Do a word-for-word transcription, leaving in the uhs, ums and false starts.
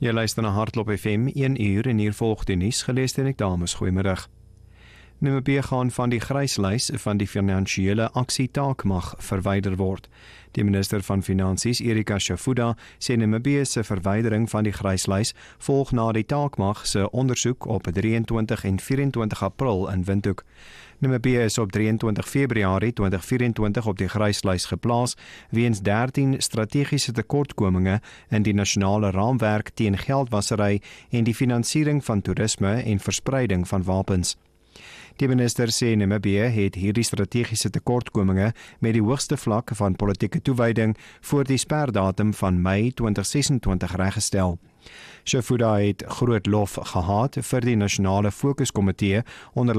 Jy luister na Hardloop F M, een uur en hier volg die nuus, gelees deur Nick Dames. Goeiemiddag. Namibië gaan van die gryslys van die finansiële aksietaak mag verwyder word. Die minister van Finansies, Erika Shafuda, sê Namibië se verwydering van die gryslys volg na die taakmag se ondersoek op drieëntwintig en vyf-en-twintig April in Windhoek. Namibië is op drieëntwintig Februarie tweeduisend vyf-en-twintig op die gryslys geplaas weens dertien strategiese tekortkominge in die nasionale raamwerk teen geldwasery en die finansiering van toerisme en verspreiding van wapens. Die minister sê Namibië het hierdie strategiese tekortkominge met die hoogste vlak van politieke toewyding voor die sperdatum van Mei tweeduisend ses-en-twintig reggestel. Shafuda het groot lof gehad vir die nasionale fokuskomitee onder